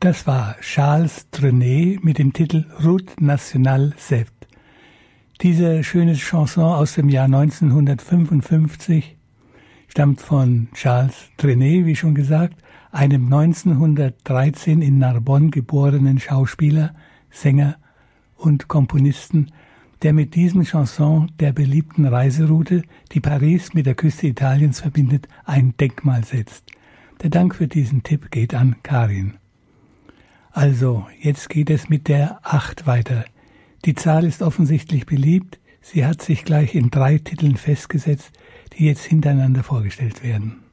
Das war Charles Trenet mit dem Titel Route Nationale 7. Diese schöne Chanson aus dem Jahr 1955 stammt von Charles Trenet, wie schon gesagt, einem 1913 in Narbonne geborenen Schauspieler, Sänger und Komponisten, der mit diesem Chanson der beliebten Reiseroute, die Paris mit der Küste Italiens verbindet, ein Denkmal setzt. Der Dank für diesen Tipp geht an Karin. Also, jetzt geht es mit der 8 weiter. Die Zahl ist offensichtlich beliebt. Sie hat sich gleich in 3 Titeln festgesetzt, die jetzt hintereinander vorgestellt werden.